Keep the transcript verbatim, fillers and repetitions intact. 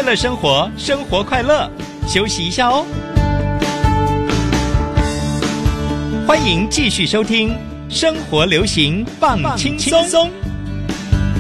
快乐生活，生活快乐，休息一下哦。欢迎继续收听生活流行棒轻松。